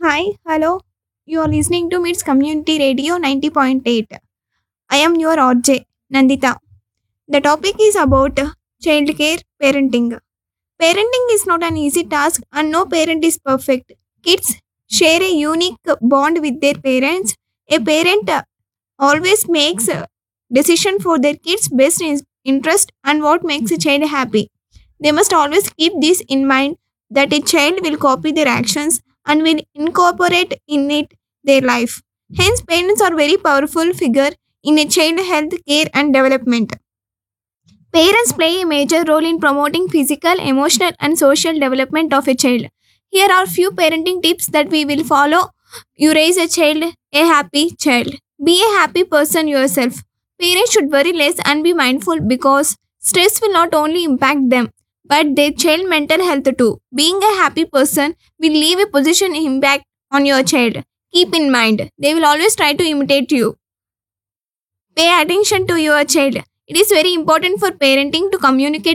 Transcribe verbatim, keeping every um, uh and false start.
Hi, hello. You are listening to Meets Community Radio ninety point eight. I am your R J, Nandita. The topic is about childcare parenting. Parenting is not an easy task and no parent is perfect. Kids share a unique bond with their parents. A parent uh, always makes a decision for their kids' best in- interest and what makes a child happy. They must always keep this in mind that a child will copy their actions and will incorporate in it their life. Hence, parents are very powerful figure in a child health care and development. Parents play a major role in promoting physical, emotional, and social development of a child. Here are few parenting tips that we will follow. You raise a child, a happy child. Be a happy person yourself. Parents should worry less and be mindful because stress will not only impact them but their child mental health too. Being a happy person will leave a position impact on your child. Keep in mind, they will always try to imitate you. Pay attention to your child. It is very important for parenting to communicate